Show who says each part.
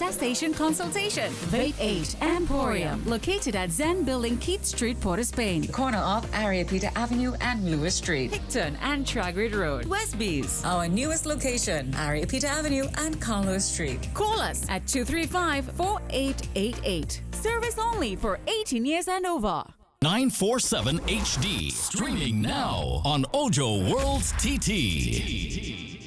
Speaker 1: Gas Station Consultation. Vape 8 Emporium. Located at Zen Building, Keith Street, Port of Spain.
Speaker 2: Corner of Ariapita Avenue and Lewis Street.
Speaker 1: Hickton and Tragrid Road. Westbees.
Speaker 2: Our newest location, Ariapita Avenue and Carlos Street.
Speaker 1: Call us at 235-4888. Service only for 18 years and over.
Speaker 3: 947 HD. Streaming now on Ojo World TT.